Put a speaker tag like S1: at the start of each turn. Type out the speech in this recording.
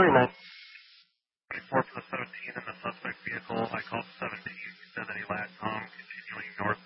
S1: 39.
S2: 24 for the 17 in the suspect vehicle. I called 17. You said that he lagged home, continuing north